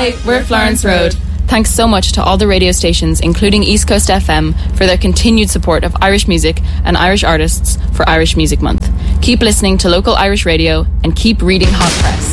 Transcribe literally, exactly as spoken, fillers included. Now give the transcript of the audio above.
Hi, we're Florence Road. Thanks so much to all the radio stations, including East Coast F M, for their continued support of Irish music and Irish artists for Irish Music Month. Keep listening to local Irish radio and keep reading Hot Press.